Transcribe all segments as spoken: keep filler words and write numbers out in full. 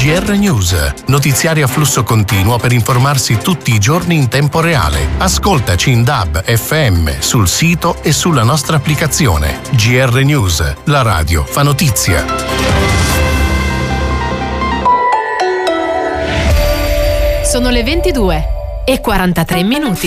G R News, notiziario a flusso continuo per informarsi tutti i giorni in tempo reale. Ascoltaci in D A B, F M, sul sito e sulla nostra applicazione. G R News, la radio fa notizia. Sono le ventidue e quarantatré minuti.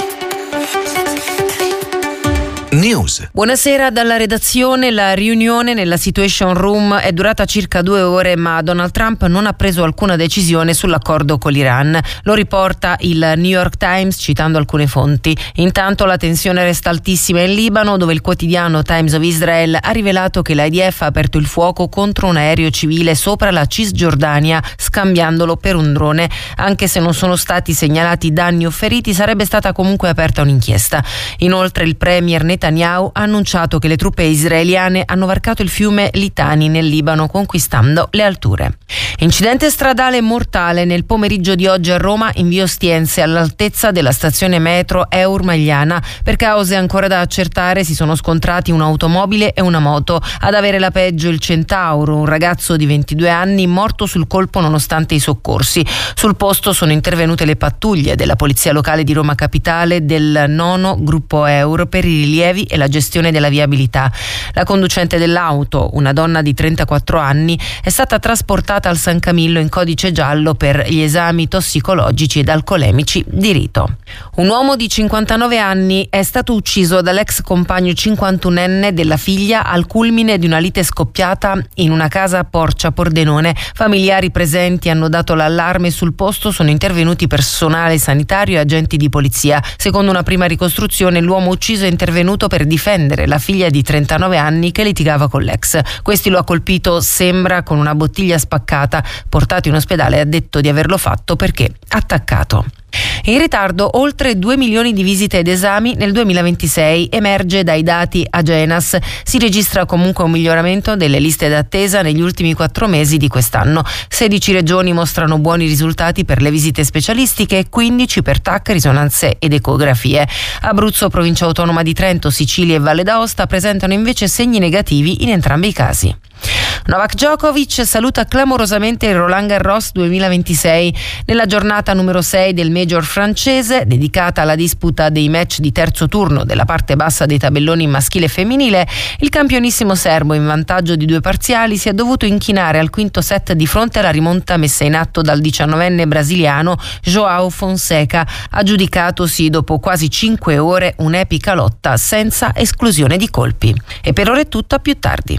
News. Buonasera dalla redazione. La riunione nella Situation Room è durata circa due ore, ma Donald Trump non ha preso alcuna decisione sull'accordo con l'Iran. Lo riporta il New York Times citando alcune fonti. Intanto la tensione resta altissima in Libano, dove il quotidiano Times of Israel ha rivelato che l'I D F ha aperto il fuoco contro un aereo civile sopra la Cisgiordania, scambiandolo per un drone. Anche se non sono stati segnalati danni o feriti, sarebbe stata comunque aperta un'inchiesta. Inoltre il premier Netanyahu Netanyahu ha annunciato che le truppe israeliane hanno varcato il fiume Litani nel Libano, conquistando le alture. Incidente stradale mortale nel pomeriggio di oggi a Roma in via Ostiense, all'altezza della stazione metro Eur Magliana. Per cause ancora da accertare si sono scontrati un'automobile e una moto. Ad avere la peggio il Centauro, un ragazzo di ventidue anni morto sul colpo nonostante i soccorsi. Sul posto sono intervenute le pattuglie della Polizia Locale di Roma Capitale, del nono Gruppo Eur, per i rilievi e la gestione della viabilità. La conducente dell'auto, una donna di trentaquattro anni, è stata trasportata al San Camillo in codice giallo per gli esami tossicologici ed alcolemici di rito. Un uomo di cinquantanove anni è stato ucciso dall'ex compagno cinquantunenne della figlia al culmine di una lite scoppiata in una casa a Porcia Pordenone. Familiari presenti hanno dato l'allarme. Sul posto sono intervenuti personale sanitario e agenti di polizia. Secondo una prima ricostruzione, l'uomo ucciso è intervenuto per difendere la figlia di trentanove anni che litigava con l'ex. Questi lo ha colpito, sembra, con una bottiglia spaccata. Portato in ospedale, ha detto di averlo fatto perché attaccato. In ritardo oltre due milioni di visite ed esami nel duemilaventisei, emerge dai dati Agenas. Si registra comunque un miglioramento delle liste d'attesa negli ultimi quattro mesi di quest'anno. sedici regioni mostrano buoni risultati per le visite specialistiche e quindici per T A C, risonanze ed ecografie. Abruzzo, Provincia Autonoma di Trento, Sicilia e Valle d'Aosta presentano invece segni negativi in entrambi i casi. Novak Djokovic saluta clamorosamente il Roland Garros duemilaventisei. Nella giornata numero sei del Major francese, dedicata alla disputa dei match di terzo turno della parte bassa dei tabelloni maschile e femminile, il campionissimo serbo, in vantaggio di due parziali, si è dovuto inchinare al quinto set di fronte alla rimonta messa in atto dal diciannovenne brasiliano João Fonseca, aggiudicatosi dopo quasi cinque ore un'epica lotta senza esclusione di colpi. E per ora è tutto, a più tardi.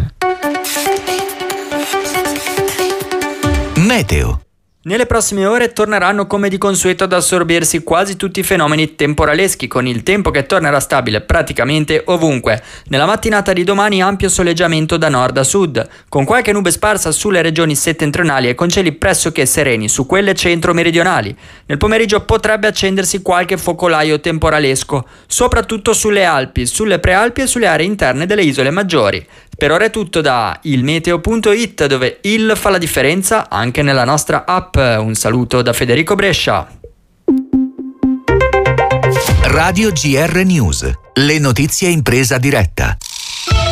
Meteo. Nelle prossime ore torneranno come di consueto ad assorbirsi quasi tutti i fenomeni temporaleschi, con il tempo che tornerà stabile praticamente ovunque. Nella mattinata di domani ampio soleggiamento da nord a sud, con qualche nube sparsa sulle regioni settentrionali e con cieli pressoché sereni su quelle centro-meridionali. Nel pomeriggio potrebbe accendersi qualche focolaio temporalesco, soprattutto sulle Alpi, sulle Prealpi e sulle aree interne delle isole maggiori. Per ora è tutto da ilmeteo punto it, dove il fa la differenza anche nella nostra app. Un saluto da Federico Brescia. Radio G R News, le notizie in presa diretta.